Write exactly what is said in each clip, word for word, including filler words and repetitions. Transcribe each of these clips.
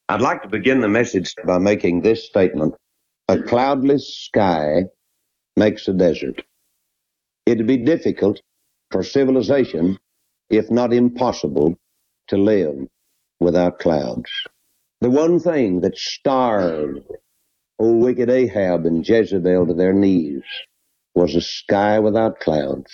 I'd like to begin the message by making this statement. A cloudless sky makes a desert. It'd be difficult for civilization, if not impossible, to live without clouds. The one thing that starved old wicked Ahab and Jezebel to their knees was a sky without clouds.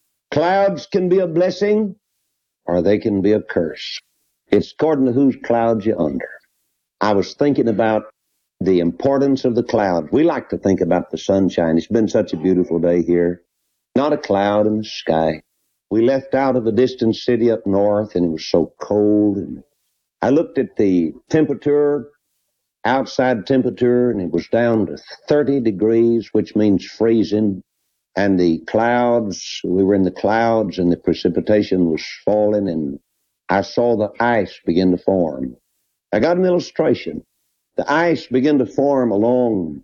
Clouds can be a blessing or they can be a curse. It's according to whose clouds you're under. I was thinking about the importance of the cloud. We like to think about the sunshine. It's been such a beautiful day here. Not a cloud in the sky. We left out of a distant city up north, and it was so cold. And I looked at the temperature, outside temperature, and it was down to thirty degrees, which means freezing. And the clouds, we were in the clouds, and the precipitation was falling, and I saw the ice begin to form. I got an illustration. The ice began to form along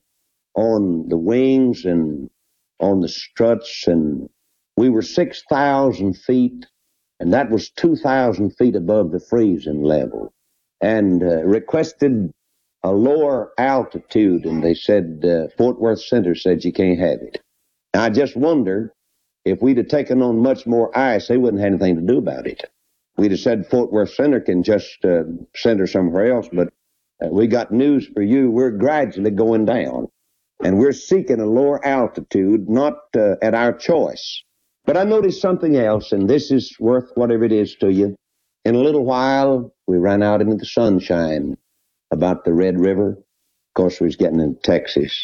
on the wings and on the struts, and we were six thousand feet, and that was two thousand feet above the freezing level, and uh, requested a lower altitude, and they said, uh, Fort Worth Center said you can't have it. And I just wondered if we'd have taken on much more ice, they wouldn't have anything to do about it. We'd have said Fort Worth Center can just uh, send her somewhere else, but uh, we got news for you. We're gradually going down, and we're seeking a lower altitude, not uh, at our choice. But I noticed something else, and this is worth whatever it is to you. In a little while, we ran out into the sunshine about the Red River. Of course, we was getting into Texas.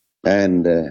And uh,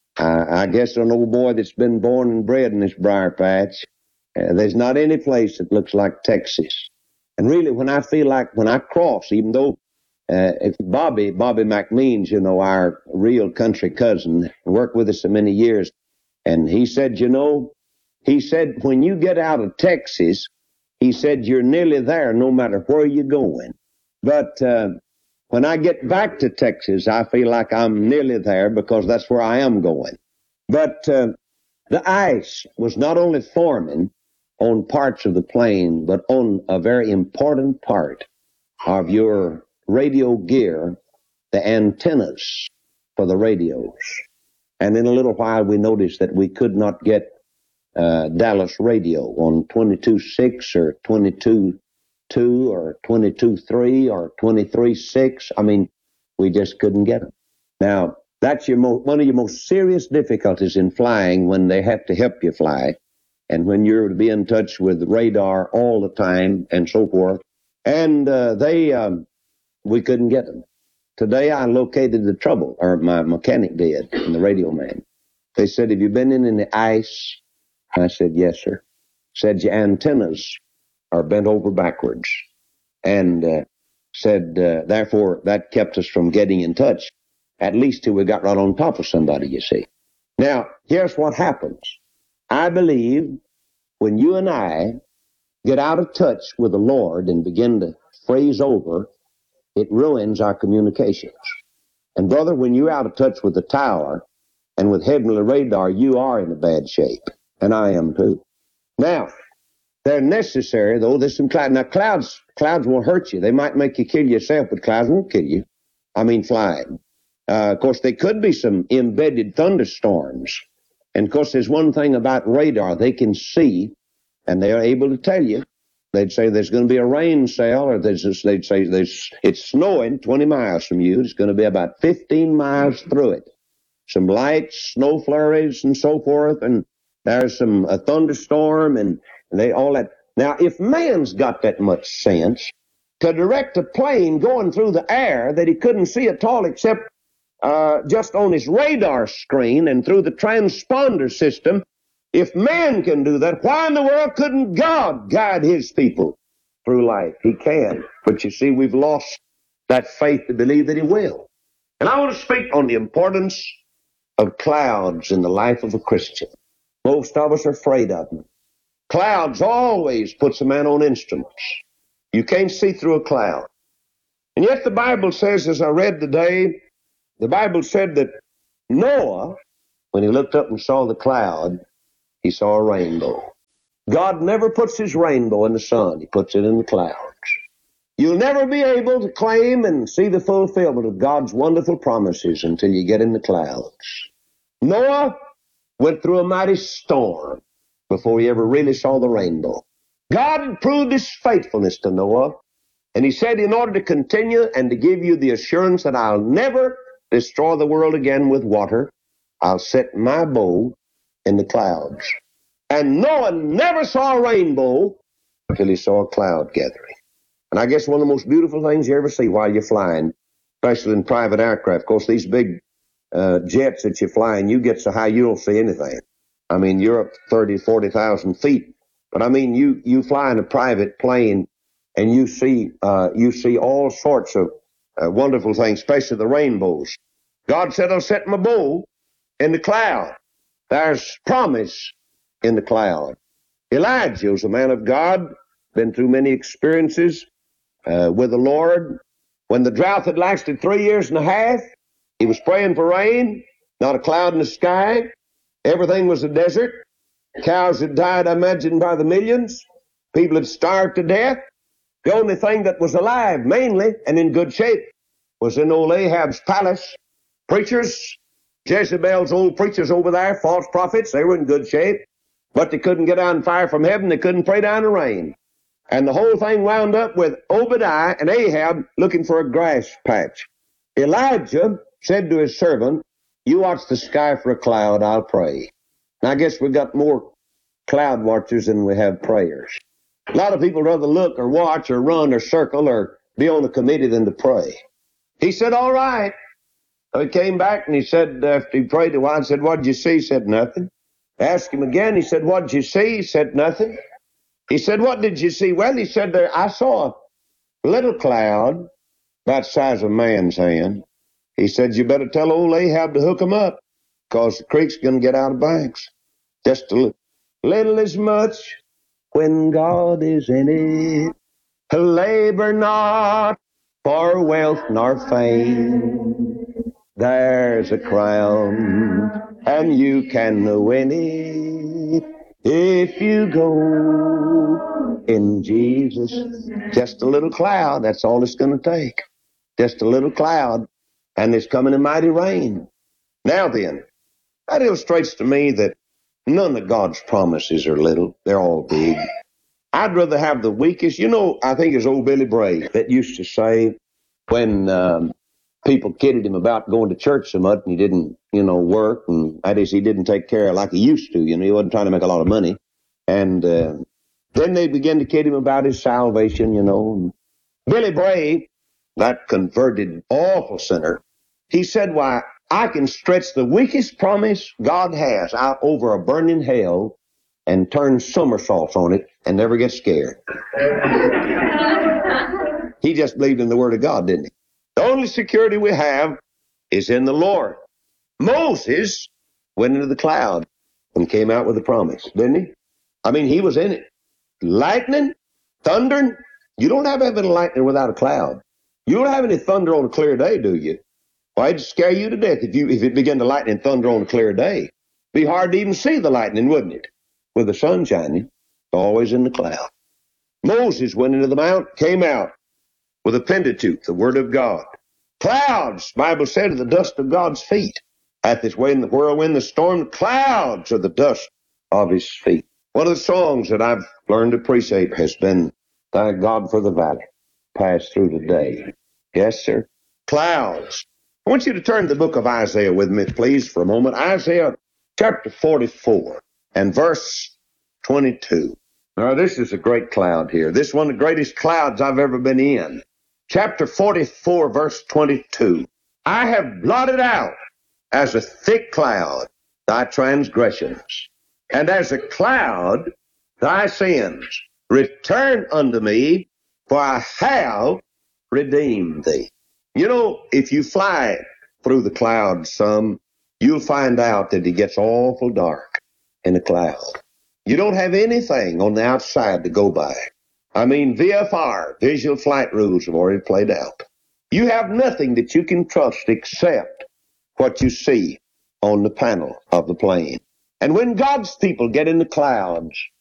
I, I guess an old boy that's been born and bred in this briar patch, Uh, there's not any place that looks like Texas. And really, when I feel like, when I cross, even though uh, if Bobby, Bobby McMeans, you know, our real country cousin, worked with us so many years, and he said, you know, he said, when you get out of Texas, he said, you're nearly there no matter where you're going. But uh, when I get back to Texas, I feel like I'm nearly there because that's where I am going. But uh, the ice was not only forming on parts of the plane, but on a very important part of your radio gear, the antennas for the radios. And in a little while, we noticed that we could not get uh, Dallas radio on twenty-two point six or twenty-two point two or twenty-two point three or twenty-three point six. I mean, we just couldn't get them. Now, that's your mo- one of your most serious difficulties in flying when they have to help you fly. And when you're to be in touch with radar all the time and so forth. And uh, they, um, we couldn't get them. Today I located the trouble, or my mechanic did, and the radio man. They said, have you been in, in the ice? I said, yes, sir. Said, your antennas are bent over backwards. And uh, said, uh, therefore, that kept us from getting in touch, at least till we got right on top of somebody, you see. Now, here's what happens. I believe when you and I get out of touch with the Lord and begin to freeze over, it ruins our communications. And brother, when you're out of touch with the tower and with heavenly radar, you are in a bad shape. And I am too. Now, they're necessary, though. There's some clouds. Now, clouds, clouds won't hurt you. They might make you kill yourself, but clouds won't kill you. I mean, flying. Uh, of course, there could be some embedded thunderstorms. And, of course, there's one thing about radar. They can see, and they are able to tell you. They'd say there's going to be a rain cell, or there's just, they'd say there's it's snowing twenty miles from you. It's going to be about fifteen miles through it. Some light snow flurries and so forth, and there's some a thunderstorm, and they all that. Now, if man's got that much sense to direct a plane going through the air that he couldn't see at all except Uh, just on his radar screen and through the transponder system, if man can do that, why in the world couldn't God guide his people through life? He can. But you see, we've lost that faith to believe that he will. And I want to speak on the importance of clouds in the life of a Christian. Most of us are afraid of them. Clouds always puts a man on instruments. You can't see through a cloud. And yet the Bible says, as I read today, the Bible said that Noah, when he looked up and saw the cloud, he saw a rainbow. God never puts his rainbow in the sun. He puts it in the clouds. You'll never be able to claim and see the fulfillment of God's wonderful promises until you get in the clouds. Noah went through a mighty storm before he ever really saw the rainbow. God proved his faithfulness to Noah, and he said, in order to continue and to give you the assurance that I'll never destroy the world again with water, I'll set my bow in the clouds. And Noah never saw a rainbow until he saw a cloud gathering. And I guess one of the most beautiful things you ever see while you're flying, especially in private aircraft. Of course, these big uh, jets that you're flying, you get so high you don't see anything. I mean, you're up thirty, forty thousand feet. But I mean, you, you fly in a private plane and you see, uh, you see all sorts of uh, wonderful things, especially the rainbows. God said, I'll set my bow in the cloud. There's promise in the cloud. Elijah was a man of God, been through many experiences uh, with the Lord. When the drought had lasted three years and a half, he was praying for rain, not a cloud in the sky. Everything was a desert. Cows had died, I imagine, by the millions. People had starved to death. The only thing that was alive, mainly, and in good shape, was in old Ahab's palace. Preachers, Jezebel's old preachers over there, false prophets, they were in good shape. But they couldn't get down fire from heaven. They couldn't pray down the rain. And the whole thing wound up with Obadiah and Ahab looking for a grass patch. Elijah said to his servant, you watch the sky for a cloud, I'll pray. And I guess we've got more cloud watchers than we have prayers. A lot of people rather look or watch or run or circle or be on the committee than to pray. He said, all right. So he came back and he said, after he prayed a while, he said, what did you see? He said, nothing. Asked him again. He said, what did you see? He said, nothing. He said, what did you see? Well, he said, there, I saw a little cloud about the size of a man's hand. He said, you better tell old Ahab to hook him up because the creek's going to get out of banks. Just a little, little is much when God is in it. Labor not for wealth nor fame. There's a crown and you can win it if you go in Jesus. Just a little cloud, that's all it's going to take. Just a little cloud, and there's coming a mighty rain. Now then, that illustrates to me that none of God's promises are little. They're all big. I'd rather have the weakest. You know, I think it's old Billy Bray that used to say when um, people kidded him about going to church so much and he didn't, you know, work, and that is, he didn't take care of like he used to. You know, he wasn't trying to make a lot of money. And uh, then they began to kid him about his salvation, you know. And Billy Bray, that converted awful sinner, he said, why, I can stretch the weakest promise God has out over a burning hell and turn somersaults on it and never get scared. He just believed in the Word of God, didn't he? The only security we have is in the Lord. Moses went into the cloud and came out with a promise, didn't he? I mean, he was in it. Lightning, thundering. You don't have any lightning without a cloud. You don't have any thunder on a clear day, do you? Why, it'd scare you to death if you if it began to lighten and thunder on a clear day. It'd be hard to even see the lightning, wouldn't it? With the sun shining, always in the cloud. Moses went into the mount, came out with a Pentateuch, the Word of God. Clouds, the Bible said, are the dust of God's feet. Hath his way in the whirlwind, the storm, the clouds are the dust of his feet. One of the songs that I've learned to appreciate has been, Thank God for the Valley, Pass Through the Day. Yes, sir. Clouds. I want you to turn to the book of Isaiah with me, please, for a moment. Isaiah chapter forty-four and verse twenty-two. Now, this is a great cloud here. This is one of the greatest clouds I've ever been in. Chapter forty-four, verse twenty-two. I have blotted out as a thick cloud thy transgressions, and as a cloud thy sins. Return unto me, for I have redeemed thee. You know, if you fly through the clouds some, you'll find out that it gets awful dark in the cloud. You don't have anything on the outside to go by. I mean, V F R, visual flight rules, have already played out. You have nothing that you can trust except what you see on the panel of the plane. And when God's people get in the clouds,